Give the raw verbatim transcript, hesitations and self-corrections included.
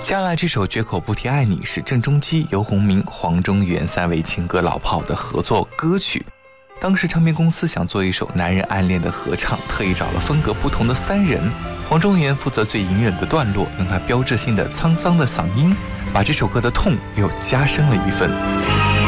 接下来这首《绝口不提爱你》是郑中基、游鸿明、黄中原三位情歌老炮的合作歌曲。当时唱片公司想做一首男人暗恋的合唱，特意找了风格不同的三人。黄中原负责最隐忍的段落，用他标志性的沧桑的嗓音，把这首歌的痛又加深了一分。